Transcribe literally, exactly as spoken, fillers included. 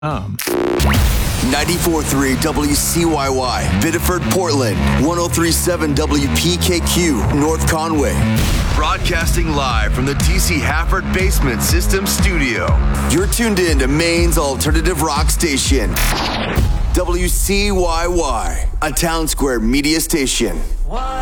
Um. ninety-four point three W C Y Y, Biddeford, Portland. one oh three point seven W P K Q, North Conway. Broadcasting live from the D C Hafford Basement System Studio. You're tuned in to Maine's alternative rock station. W C Y Y, a Town Square media station.